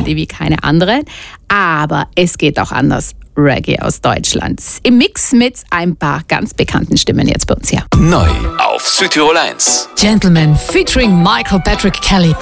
Melodie wie keine andere. Aber es geht auch anders. Reggae aus Deutschland. Im Mix mit ein paar ganz bekannten Stimmen jetzt bei uns hier. Neu auf Südtirol 1. Gentleman featuring Michael Patrick Kelly.